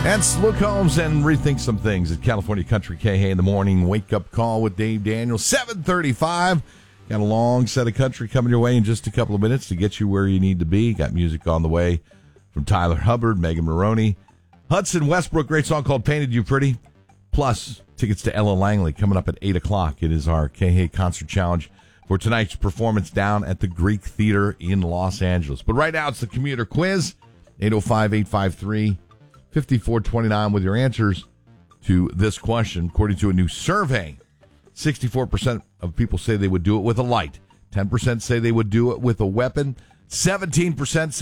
That's Luke Holmes and Rethink Some Things at California Country KA in the morning. Wake up call with Dave Daniels, 7:35. Got a long set of country coming your way in just a couple of minutes to get you where you need to be. Got music on the way from Tyler Hubbard, Megan Maroney, Hudson Westbrook, great song called Painted You Pretty. Plus, tickets to Ella Langley coming up at 8 o'clock. It is our KA Concert Challenge for tonight's performance down at the Greek Theater in Los Angeles. But right now, it's the commuter quiz, 805-853-5429 with your answers to this question. According to a new survey, 64% of people say they would do it with a light. 10% say they would do it with a weapon. 17% say